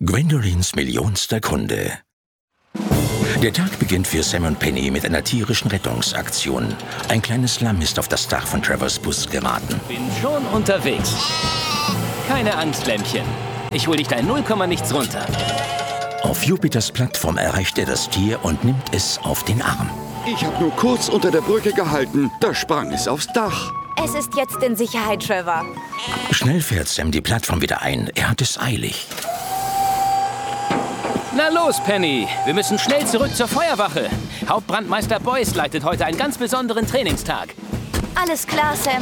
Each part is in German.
Gwendolins millionster Kunde. Der Tag beginnt für Sam und Penny mit einer tierischen Rettungsaktion. Ein kleines Lamm ist auf das Dach von Trevors Bus geraten. Bin schon unterwegs. Keine Angst, Lämmchen. Ich hol dich da in 0, nichts runter. Auf Jupiters Plattform erreicht er das Tier und nimmt es auf den Arm. Ich habe nur kurz unter der Brücke gehalten. Da sprang es aufs Dach. Es ist jetzt in Sicherheit, Trevor. Schnell fährt Sam die Plattform wieder ein. Er hat es eilig. Na los, Penny. Wir müssen schnell zurück zur Feuerwache. Hauptbrandmeister Boyce leitet heute einen ganz besonderen Trainingstag. Alles klar, Sam.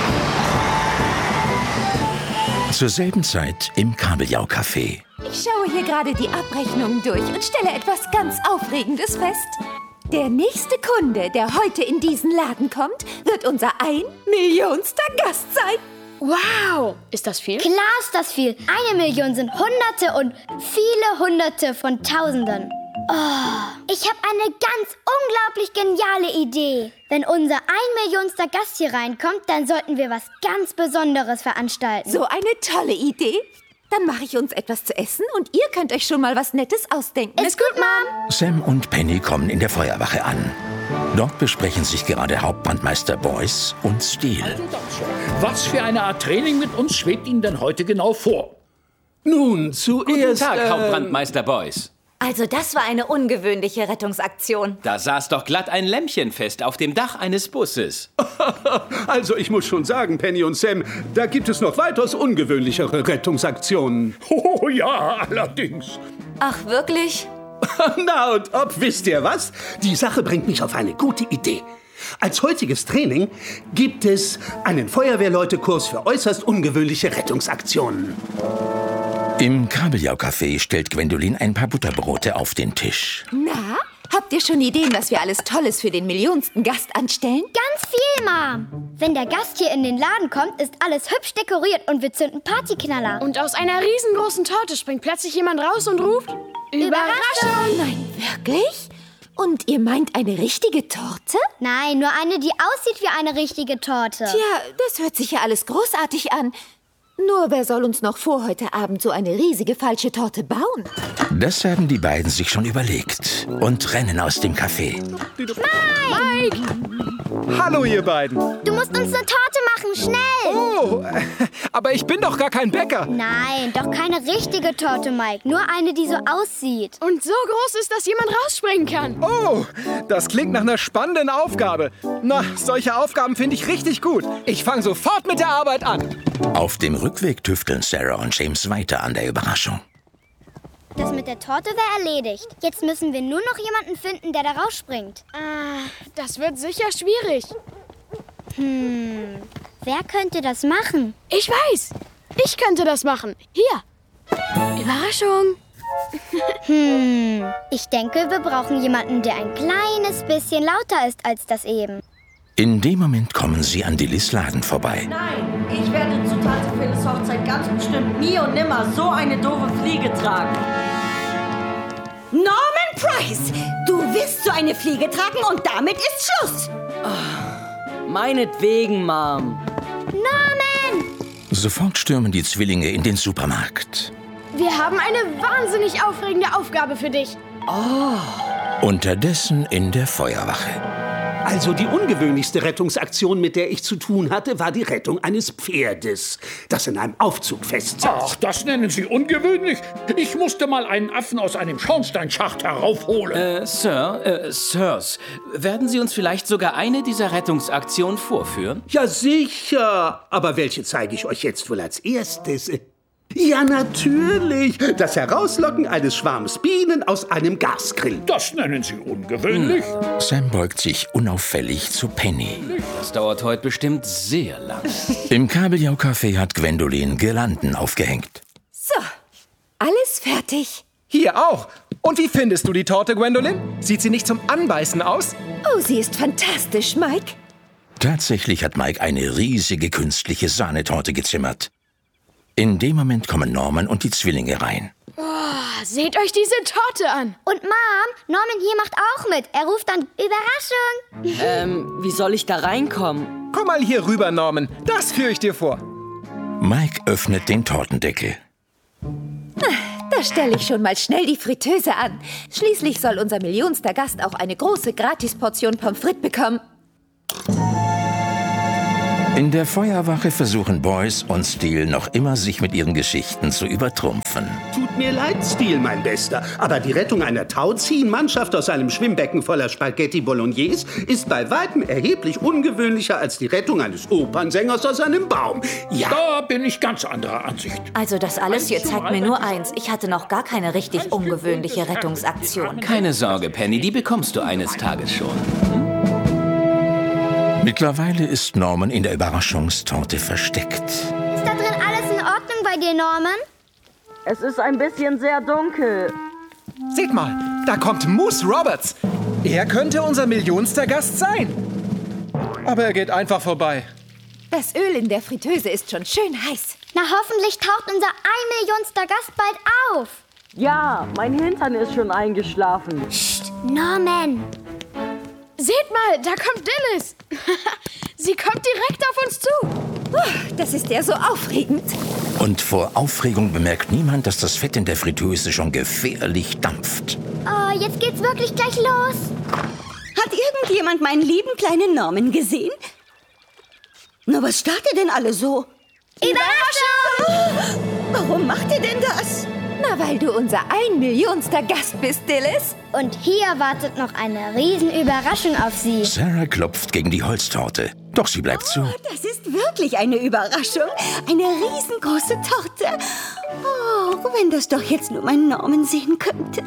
Zur selben Zeit im Kabeljau-Café. Ich schaue hier gerade die Abrechnungen durch und stelle etwas ganz Aufregendes fest. Der nächste Kunde, der heute in diesen Laden kommt, wird unser 1 Millionster Gast sein. Wow! Ist das viel? Klar ist das viel. 1 Million sind Hunderte und viele Hunderte von Tausenden. Oh, ich habe eine ganz unglaublich geniale Idee. Wenn unser 1 Millionster Gast hier reinkommt, dann sollten wir was ganz Besonderes veranstalten. So eine tolle Idee. Dann mache ich uns etwas zu essen und ihr könnt euch schon mal was Nettes ausdenken. Ist gut, Mom. Sam und Penny kommen in der Feuerwache an. Dort besprechen sich gerade Hauptbrandmeister Boyce und Steele. Was für eine Art Training mit uns schwebt Ihnen denn heute genau vor? Nun, zuerst... Guten Tag, Hauptbrandmeister Boyce. Also das war eine ungewöhnliche Rettungsaktion. Da saß doch glatt ein Lämmchen fest auf dem Dach eines Busses. Also ich muss schon sagen, Penny und Sam, da gibt es noch weitaus ungewöhnlichere Rettungsaktionen. Oh ja, allerdings. Ach, wirklich? Na und ob, wisst ihr was? Die Sache bringt mich auf eine gute Idee. Als heutiges Training gibt es einen Feuerwehrleutekurs für äußerst ungewöhnliche Rettungsaktionen. Im Kabeljau-Café stellt Gwendolin ein paar Butterbrote auf den Tisch. Na, habt ihr schon Ideen, was wir alles Tolles für den millionsten Gast anstellen? Ganz viel, Mom. Wenn der Gast hier in den Laden kommt, ist alles hübsch dekoriert und wir zünden Partyknaller. Und aus einer riesengroßen Torte springt plötzlich jemand raus und ruft: Überraschung! Nein, wirklich? Und ihr meint eine richtige Torte? Nein, nur eine, die aussieht wie eine richtige Torte. Tja, das hört sich ja alles großartig an. Nur wer soll uns noch vor heute Abend so eine riesige falsche Torte bauen? Das haben die beiden sich schon überlegt und rennen aus dem Café. Mike! Hallo, ihr beiden. Du musst uns eine Torte machen, schnell! Oh, aber ich bin doch gar kein Bäcker. Nein, doch keine richtige Torte, Mike. Nur eine, die so aussieht. Und so groß ist, dass jemand rausspringen kann. Oh, das klingt nach einer spannenden Aufgabe. Na, solche Aufgaben finde ich richtig gut. Ich fange sofort mit der Arbeit an. Auf dem Rückweg tüfteln Sarah und James weiter an der Überraschung. Das mit der Torte wäre erledigt. Jetzt müssen wir nur noch jemanden finden, der da rausspringt. Das wird sicher schwierig. Wer könnte das machen? Ich weiß. Ich könnte das machen. Hier. Überraschung. Ich denke, wir brauchen jemanden, der ein kleines bisschen lauter ist als das eben. In dem Moment kommen sie an Dillys Laden vorbei. Nein, ich werde zu Tante Phyllis Hochzeit ganz bestimmt nie und nimmer so eine doofe Fliege tragen. Norman Price, du wirst so eine Fliege tragen und damit ist Schluss. Meinetwegen, Mom. Norman! Sofort stürmen die Zwillinge in den Supermarkt. Wir haben eine wahnsinnig aufregende Aufgabe für dich. Unterdessen in der Feuerwache. Also die ungewöhnlichste Rettungsaktion, mit der ich zu tun hatte, war die Rettung eines Pferdes, das in einem Aufzug festsaß. Ach, das nennen Sie ungewöhnlich? Ich musste mal einen Affen aus einem Schornsteinschacht heraufholen. Sirs, werden Sie uns vielleicht sogar eine dieser Rettungsaktionen vorführen? Ja, sicher. Aber welche zeige ich euch jetzt wohl als erstes? Ja, natürlich. Das Herauslocken eines Schwarms Bienen aus einem Gasgrill. Das nennen Sie ungewöhnlich? Sam beugt sich unauffällig zu Penny. Das dauert heute bestimmt sehr lang. Im Kabeljau-Café hat Gwendolin Girlanden aufgehängt. So, alles fertig. Hier auch. Und wie findest du die Torte, Gwendolin? Sieht sie nicht zum Anbeißen aus? Oh, sie ist fantastisch, Mike. Tatsächlich hat Mike eine riesige künstliche Sahnetorte gezimmert. In dem Moment kommen Norman und die Zwillinge rein. Seht euch diese Torte an. Und Mom, Norman hier macht auch mit. Er ruft dann Überraschung. Wie soll ich da reinkommen? Komm mal hier rüber, Norman. Das führe ich dir vor. Mike öffnet den Tortendeckel. Da stelle ich schon mal schnell die Fritteuse an. Schließlich soll unser millionster Gast auch eine große Gratisportion Pommes frites bekommen. In der Feuerwache versuchen Boyce und Steele noch immer, sich mit ihren Geschichten zu übertrumpfen. Tut mir leid, Steele, mein Bester, aber die Rettung einer Tauziehen-Mannschaft aus einem Schwimmbecken voller Spaghetti Bolognese ist bei weitem erheblich ungewöhnlicher als die Rettung eines Opernsängers aus einem Baum. Ja. Da bin ich ganz anderer Ansicht. Also das alles hier zeigt mir nur eins. Ich hatte noch gar keine richtig ungewöhnliche Rettungsaktion. Keine Sorge, Penny, die bekommst du eines Tages schon. Mittlerweile ist Norman in der Überraschungstorte versteckt. Ist da drin alles in Ordnung bei dir, Norman? Es ist ein bisschen sehr dunkel. Seht mal, da kommt Moose Roberts. Er könnte unser millionster Gast sein. Aber er geht einfach vorbei. Das Öl in der Fritteuse ist schon schön heiß. Na, hoffentlich taucht unser 1 millionster Gast bald auf. Ja, mein Hintern ist schon eingeschlafen. Psst, Norman. Seht mal, da kommt Dillis. Sie kommt direkt auf uns zu. Das ist ja so aufregend. Und vor Aufregung bemerkt niemand, dass das Fett in der Fritteuse schon gefährlich dampft. Oh, jetzt geht's wirklich gleich los. Hat irgendjemand meinen lieben kleinen Norman gesehen? Na, was starrt ihr denn alle so? Überraschung! Warum macht ihr denn das? Na, weil du unser 1 millionster Gast bist, Dillis. Und hier wartet noch eine Riesenüberraschung auf Sie. Sarah klopft gegen die Holztorte, doch sie bleibt zu. Das ist wirklich eine Überraschung. Eine riesengroße Torte. Oh, wenn das doch jetzt nur mein Norman sehen könnte.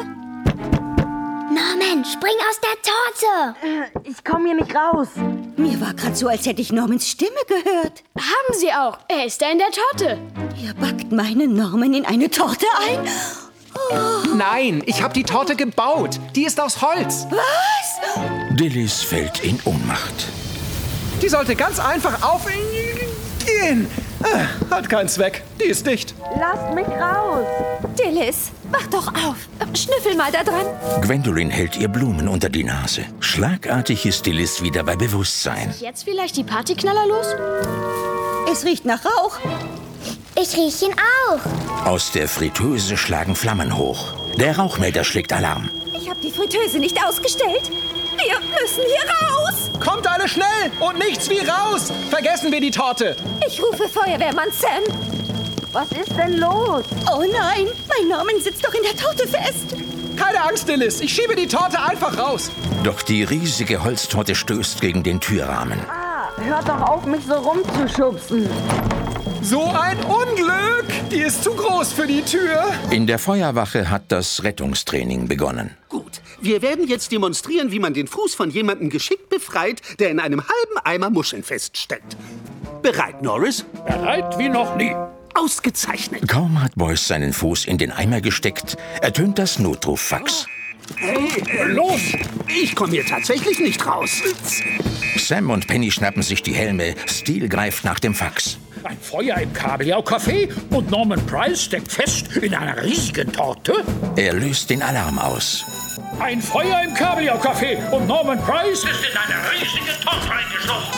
Norman, spring aus der Torte. Ich komme hier nicht raus. Mir war gerade so, als hätte ich Normans Stimme gehört. Haben Sie auch. Er ist da in der Torte. Ihr backt meinen Norman in eine Torte ein? Oh. Nein, ich habe die Torte gebaut. Die ist aus Holz. Was? Dillis fällt in Ohnmacht. Die sollte ganz einfach aufgehen. Hat keinen Zweck. Die ist dicht. Lasst mich raus. Dillis, wach doch auf. Schnüffel mal da dran. Gwendolyn hält ihr Blumen unter die Nase. Schlagartig ist Dillis wieder bei Bewusstsein. Jetzt vielleicht die Partyknaller los? Es riecht nach Rauch. Ich riech ihn auch. Aus der Fritteuse schlagen Flammen hoch. Der Rauchmelder schlägt Alarm. Ich habe die Fritteuse nicht ausgestellt. Wir müssen hier raus. Kommt alle schnell und nichts wie raus. Vergessen wir die Torte. Ich rufe Feuerwehrmann Sam. Was ist denn los? Oh nein, mein Norman sitzt doch in der Torte fest. Keine Angst, Dillis. Ich schiebe die Torte einfach raus. Doch die riesige Holztorte stößt gegen den Türrahmen. Hört doch auf, mich so rumzuschubsen. So ein Unglück! Die ist zu groß für die Tür. In der Feuerwache hat das Rettungstraining begonnen. Gut, wir werden jetzt demonstrieren, wie man den Fuß von jemandem geschickt befreit, der in einem halben Eimer Muscheln feststeckt. Bereit, Norris? Bereit wie noch nie. Ausgezeichnet. Kaum hat Boyce seinen Fuß in den Eimer gesteckt, ertönt das Notruffax. Hey, los! Ich komme hier tatsächlich nicht raus. Sam und Penny schnappen sich die Helme, Steele greift nach dem Fax. Ein Feuer im Kabeljau-Café und Norman Price steckt fest in einer riesigen Torte? Er löst den Alarm aus. Ein Feuer im Kabeljau-Café und Norman Price ist in eine riesige Torte eingeschlossen.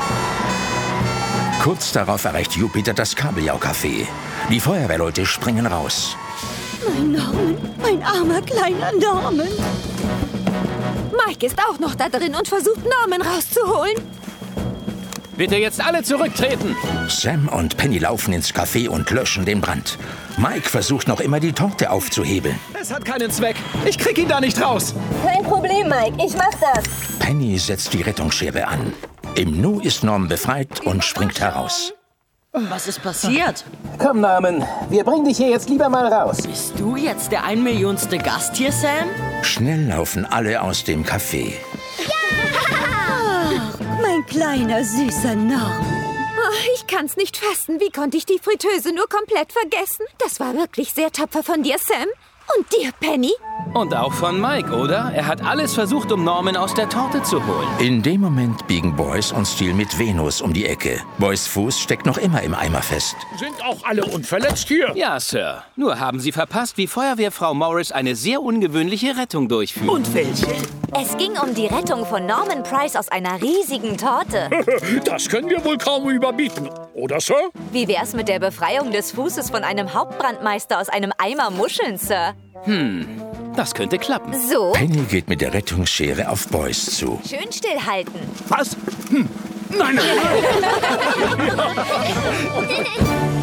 Kurz darauf erreicht Jupiter das Kabeljau-Café. Die Feuerwehrleute springen raus. Mein Norman, mein armer kleiner Norman. Mike ist auch noch da drin und versucht, Norman rauszuholen. Bitte jetzt alle zurücktreten. Sam und Penny laufen ins Café und löschen den Brand. Mike versucht noch immer, die Torte aufzuhebeln. Es hat keinen Zweck. Ich krieg ihn da nicht raus. Kein Problem, Mike. Ich mach das. Penny setzt die Rettungsschere an. Im Nu ist Norman befreit und springt heraus. Was ist passiert? Komm, Norman, wir bringen dich hier jetzt lieber mal raus. Bist du jetzt der 1 millionste Gast hier, Sam? Schnell laufen alle aus dem Café. Mein kleiner, süßer Norman. Ich kann's nicht fassen. Wie konnte ich die Fritteuse nur komplett vergessen? Das war wirklich sehr tapfer von dir, Sam. Und dir, Penny? Und auch von Mike, oder? Er hat alles versucht, um Norman aus der Torte zu holen. In dem Moment biegen Boyce und Steele mit Venus um die Ecke. Boyce' Fuß steckt noch immer im Eimer fest. Sind auch alle unverletzt hier? Ja, Sir. Nur haben Sie verpasst, wie Feuerwehrfrau Morris eine sehr ungewöhnliche Rettung durchführt. Und welche? Es ging um die Rettung von Norman Price aus einer riesigen Torte. Das können wir wohl kaum überbieten, oder, Sir? Wie wär's mit der Befreiung des Fußes von einem Hauptbrandmeister aus einem Eimer Muscheln, Sir? Das könnte klappen. So? Penny geht mit der Rettungsschere auf Boyce zu. Schön stillhalten. Was? Nein!